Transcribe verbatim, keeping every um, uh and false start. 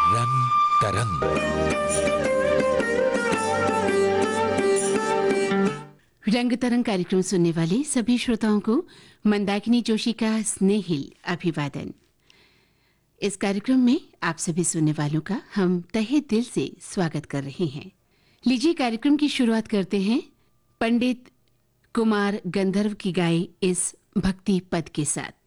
रंग तरंग। रंग तरंग कार्यक्रम सुनने वाले सभी श्रोताओं को मंदाकिनी जोशी का स्नेहिल अभिवादन। इस कार्यक्रम में आप सभी सुनने वालों का हम तहे दिल से स्वागत कर रहे हैं। लीजिए कार्यक्रम की शुरुआत करते हैं पंडित कुमार गंधर्व की गाए इस भक्ति पद के साथ।